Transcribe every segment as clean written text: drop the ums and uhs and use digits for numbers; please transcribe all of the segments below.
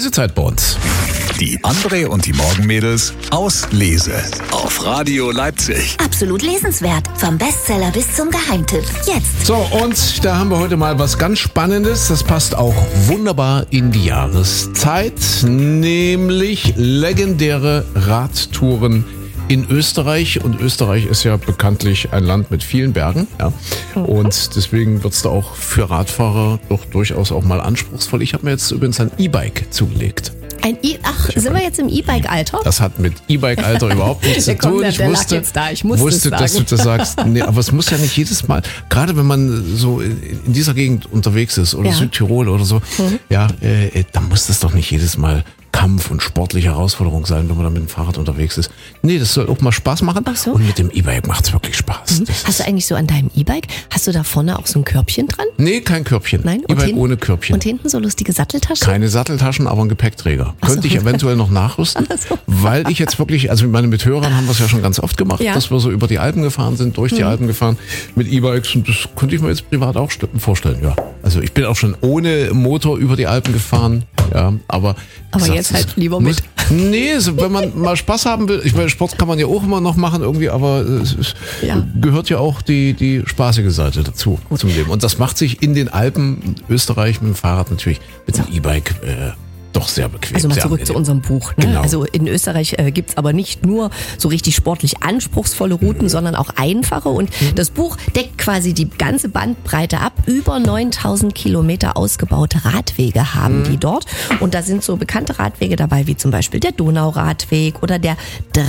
Lesezeit bei uns. Die André und die Morgenmädels aus Lese auf Radio Leipzig. Absolut lesenswert. Vom Bestseller bis zum Geheimtipp. Jetzt. So, und da haben wir heute mal was ganz Spannendes. Das passt auch wunderbar in die Jahreszeit, nämlich legendäre Radtouren in Österreich. Und Österreich ist ja bekanntlich ein Land mit vielen Bergen. Ja. Und deswegen wird es da auch für Radfahrer doch durchaus auch mal anspruchsvoll. Ich habe mir jetzt übrigens ein E-Bike zugelegt. Sind wir jetzt im E-Bike-Alter? Das hat mit E-Bike-Alter überhaupt nichts zu tun. Ich wusste, dass du das sagst. Nee, aber es muss ja nicht jedes Mal, gerade wenn man so in dieser Gegend unterwegs ist oder Südtirol oder so, dann muss das doch nicht jedes Mal Kampf und sportliche Herausforderung sein, wenn man da mit dem Fahrrad unterwegs ist. Nee, das soll auch mal Spaß machen. Ach so. Und mit dem E-Bike macht's wirklich Spaß. Hast du eigentlich so an deinem E-Bike, hast du da vorne auch so ein Körbchen dran? Nee, kein Körbchen. Nein? E-Bike ohne Körbchen. Und hinten so lustige Satteltaschen? Keine Satteltaschen, aber ein Gepäckträger. Könnte ich eventuell noch nachrüsten, weil ich jetzt wirklich, also meine Mithörern haben wir es ja schon ganz oft gemacht, dass wir so über die Alpen gefahren sind, durch die Alpen gefahren mit E-Bikes, und das könnte ich mir jetzt privat auch vorstellen, ja. Also ich bin auch schon ohne Motor über die Alpen gefahren, ja, aber jetzt halt lieber mit. Nee, wenn man mal Spaß haben will, ich meine, Sport kann man ja auch immer noch machen irgendwie, aber es gehört ja auch die spaßige Seite dazu zum Leben. Und das macht sich in den Alpen Österreich mit dem Fahrrad natürlich mit dem E-Bike doch sehr bequem. Also mal zurück zu unserem Buch. Ne? Genau. Also in Österreich gibt's aber nicht nur so richtig sportlich anspruchsvolle Routen, sondern auch einfache. Und das Buch deckt quasi die ganze Bandbreite ab. Über 9000 Kilometer ausgebaute Radwege haben die dort. Und da sind so bekannte Radwege dabei, wie zum Beispiel der Donauradweg oder der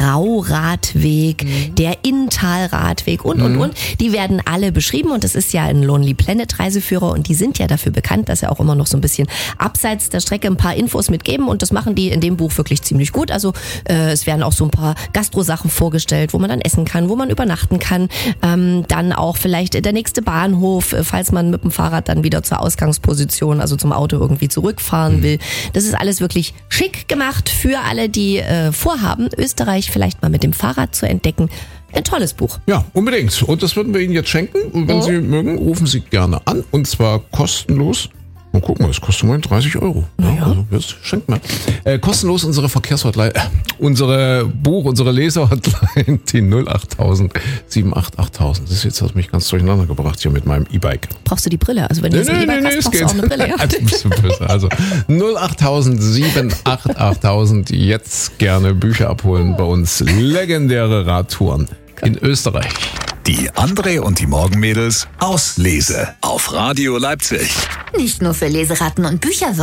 Drauradweg, der Inntalradweg und. Die werden alle beschrieben. Und das ist ja ein Lonely Planet Reiseführer. Und die sind ja dafür bekannt, dass er auch immer noch so ein bisschen abseits der Strecke ein paar Infos mitgeben, und das machen die in dem Buch wirklich ziemlich gut. Also es werden auch so ein paar Gastro-Sachen vorgestellt, wo man dann essen kann, wo man übernachten kann. Dann auch vielleicht der nächste Bahnhof, falls man mit dem Fahrrad dann wieder zur Ausgangsposition, also zum Auto irgendwie zurückfahren will. Das ist alles wirklich schick gemacht für alle, die vorhaben, Österreich vielleicht mal mit dem Fahrrad zu entdecken. Ein tolles Buch. Ja, unbedingt. Und das würden wir Ihnen jetzt schenken. Und wenn Sie mögen, rufen Sie gerne an. Und zwar kostenlos. Und guck mal, es kostet mal 30 €. Ja, also das schenkt mal. Kostenlos unsere Verkehrshotline, unsere Leser-Hotline, die 08000 788000. Das jetzt hat mich ganz durcheinander gebracht hier mit meinem E-Bike. Brauchst du die Brille? Also wenn du jetzt ein E-Bike hast, brauchst du auch eine Brille. Ja? Ein bisschen besser. Also 08000 788000. Jetzt gerne Bücher abholen bei uns. Legendäre Radtouren in Österreich. Die André und die Morgenmädels aus Lese auf Radio Leipzig. Nicht nur für Leseratten und Bücher